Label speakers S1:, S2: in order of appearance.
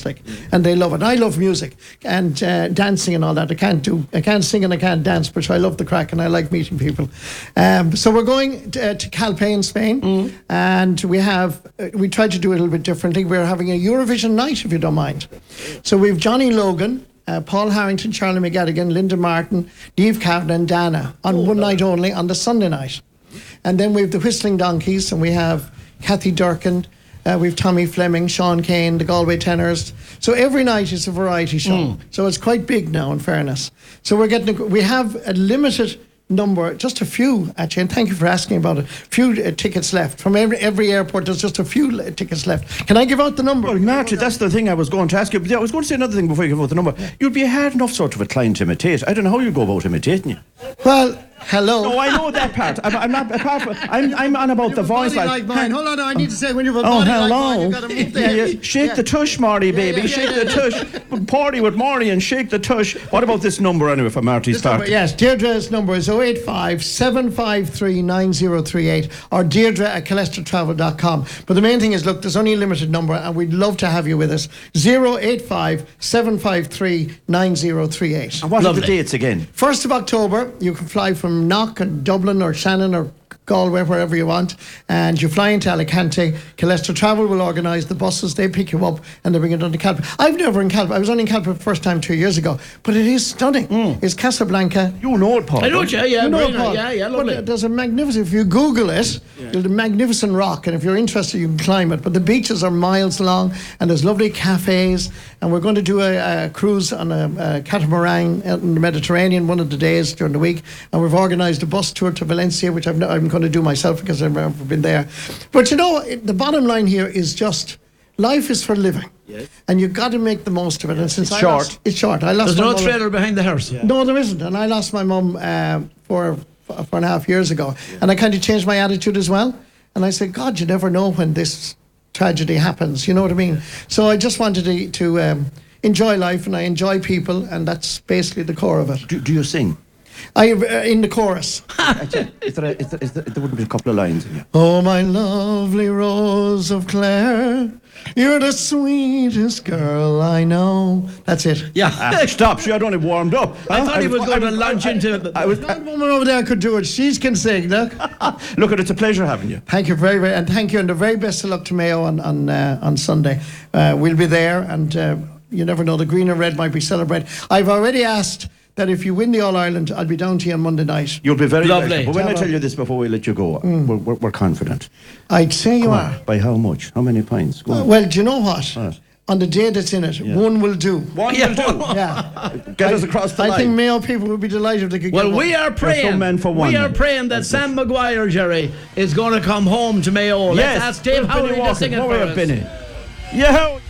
S1: fantastic, and they love it. I love music and dancing and all that. I can't sing and I can't dance, but I love the crack and I like meeting people. So we're going to Calpe in Spain, and we tried to do it a little bit differently. We're having a Eurovision night, if you don't mind. So we've Johnny Logan, Paul Harrington, Charlie McGettigan, Linda Martin, Niamh Kavanagh and Dana on one night only, on the Sunday night. And then we have the Whistling Donkeys, and we have Kathy Durkin, we have Tommy Fleming, Sean Kane, the Galway Tenors. So every night is a variety show. So it's quite big now, in fairness. So we have a limited number, just a few actually, and thank you for asking about it. Few tickets left from every airport. There's just a few tickets left. Can I give out the number?
S2: Well, Marty, that's the thing I was going to ask you. I was going to say another thing before you give out the number. You'd be a hard enough sort of a client to imitate. I don't know how you go about imitating you.
S1: Well, hello.
S2: No, I know that part. I'm not apart from. I'm on about the voice.
S1: Like mine. Hold on, I need to say when you have a
S2: oh,
S1: body
S2: hello.
S1: like mine, you've got to move there.
S2: Shake the tush, Marty, baby. Shake the tush. Party with Marty and shake the tush. What about this number anyway for Marty's part?
S1: Yes, Deirdre's number is 085 753 9038 or Deirdre@CalestroTravel.com. But the main thing is, look, there's only a limited number, and we'd love to have you with us. 085 753 9038.
S2: And what are the dates again?
S1: 1st of October, you can fly from Knock and Dublin or Shannon or Galway, wherever you want, and you fly into Alicante. Calestro Travel will organise the buses. They pick you up and they bring it down to Calpe. I've never in Calpe. I was only in Calpe the first time 2 years ago, but it is stunning. It's Casablanca.
S2: You know it, Paul.
S3: I know it, yeah,
S1: you know it, Paul.
S3: yeah, lovely.
S1: But there's a magnificent, if you Google it, there's a magnificent rock, and if you're interested, you can climb it. But the beaches are miles long, and there's lovely cafes, and we're going to do a cruise on a catamaran out in the Mediterranean one of the days during the week, and we've organised a bus tour to Valencia, which I'm going to do myself because I've never been there. But you know, the bottom line here is just life is for living. Yes. And you've got to make the most of it. And since
S2: it's short.
S1: It's short. I lost
S3: There's
S1: my
S3: no trailer behind the house.
S1: Yeah. No, there isn't. And I lost my mum 4.5 years ago. Yeah. And I kind of changed my attitude as well. And I said, God, you never know when this tragedy happens. You know what I mean? So I just wanted to enjoy life, and I enjoy people, and that's basically the core of it.
S2: Do you sing?
S1: In the chorus.
S2: There wouldn't be a couple of lines in you.
S1: Oh, my lovely Rose of Clare, you're the sweetest girl I know. That's it.
S3: Yeah.
S2: Stop, I don't have warmed up.
S3: I thought he was going to launch into it.
S1: That woman over there could do it. She can sing, look.
S2: Look, it's a pleasure having you.
S1: Thank you very, very, and thank you, and the very best of luck to Mayo on Sunday. We'll be there, and you never know, the green and red might be celebrated. I've already asked that if you win the All-Ireland, I'll be down to you on Monday night.
S2: You'll be very
S3: lovely.
S2: But when I tell you this before we let you go, we're confident.
S1: I'd say you are.
S2: By how much? How many pints?
S1: Well, do you know what? On the day that's in it, one will do.
S2: One will do?
S1: Yeah.
S2: Get us across the line.
S1: I think Mayo people would be delighted if they could get one.
S3: We are praying.
S2: Some men for one.
S3: We are praying that Sam Maguire, Jerry, is going to come home to Mayo.
S2: Yes.
S3: Let's ask Dave Howley to sing it for us.
S2: Yeah.